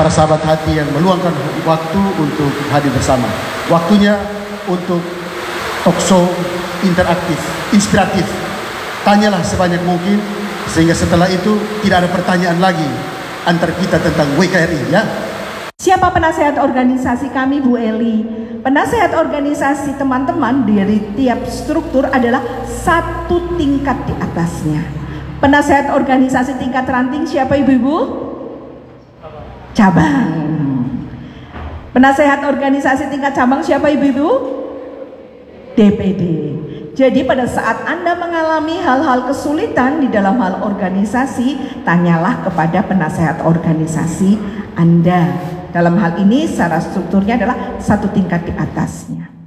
para sahabat hati yang meluangkan waktu untuk hadir bersama. Waktunya untuk talkshow interaktif, inspiratif. Tanyalah sebanyak mungkin, sehingga setelah itu tidak ada pertanyaan lagi antar kita tentang WKRI, ya. Siapa penasehat organisasi kami, Bu Eli? Penasehat organisasi teman-teman dari tiap struktur adalah satu tingkat di atasnya. Penasehat organisasi tingkat ranting siapa ibu-ibu? Cabang. Penasehat organisasi tingkat cabang siapa ibu-ibu? DPD. Jadi pada saat Anda mengalami hal-hal kesulitan di dalam hal organisasi, tanyalah kepada penasehat organisasi Anda. Dalam hal ini secara strukturnya adalah satu tingkat di atasnya.